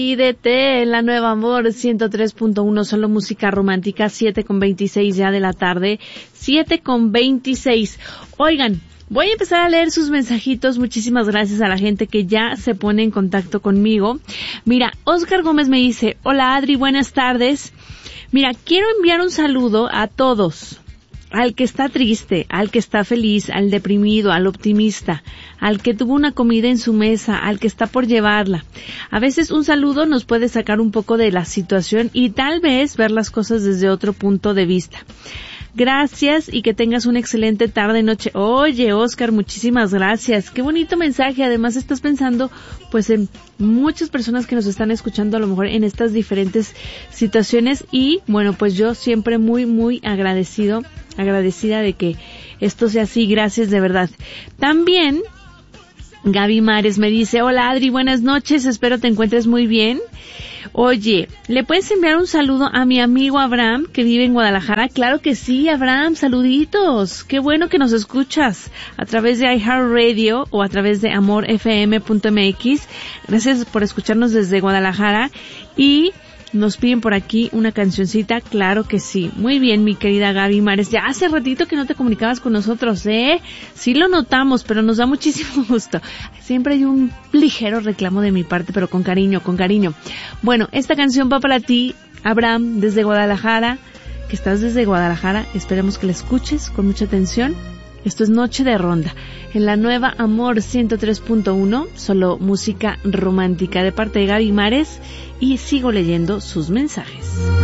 Pídete en la Nueva Amor 103.1, solo música romántica, 7:26 ya de la tarde, 7:26. Oigan, voy a empezar a leer sus mensajitos. Muchísimas gracias a la gente que ya se pone en contacto conmigo. Mira, Oscar Gómez me dice, hola Adri, buenas tardes. Mira, quiero enviar un saludo a todos. Al que está triste, al que está feliz, al deprimido, al optimista, al que tuvo una comida en su mesa, al que está por llevarla. A veces un saludo nos puede sacar un poco de la situación y tal vez ver las cosas desde otro punto de vista. Gracias y que tengas una excelente tarde, noche. Oye, Oscar, muchísimas gracias. Qué bonito mensaje. Además, estás pensando, pues, en muchas personas que nos están escuchando a lo mejor en estas diferentes situaciones y, bueno, pues yo siempre muy agradecida de que esto sea así. Gracias de verdad. También Gaby Mares me dice, hola Adri, buenas noches, espero te encuentres muy bien. Oye, ¿le puedes enviar un saludo a mi amigo Abraham que vive en Guadalajara? Claro que sí, Abraham, saluditos. Qué bueno que nos escuchas a través de iHeartRadio o a través de amorfm.mx. Gracias por escucharnos desde Guadalajara y nos piden por aquí una cancioncita, claro que sí. Muy bien, mi querida Gaby Mares. Ya hace ratito que no te comunicabas con nosotros, ¿eh? Sí lo notamos, pero nos da muchísimo gusto. Siempre hay un ligero reclamo de mi parte, pero con cariño, con cariño. Bueno, esta canción va para ti, Abraham, desde Guadalajara, que estás desde Guadalajara. Esperemos que la escuches con mucha atención. Esto es Noche de Ronda, en la Nueva Amor 103.1, solo música romántica de parte de Gaby Mares, y sigo leyendo sus mensajes.